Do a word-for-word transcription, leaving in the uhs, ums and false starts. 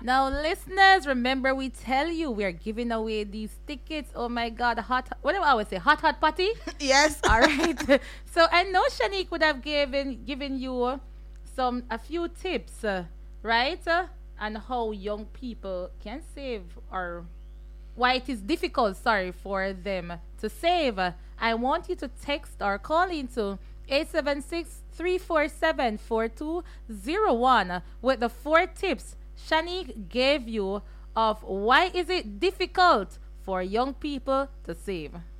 Now, listeners, remember we tell you we are giving away these tickets. Oh my God, hot, what do I always say? Hot, hot party? Yes. All right. So I know Shanique would have given given you some a few tips, uh, right? Uh, on how young people can save or why it is difficult, sorry, for them to save. Uh, I want you to text or call into eight seven six, three four seven, four two zero one with the four tips Shanique gave you of why is it difficult for young people to save.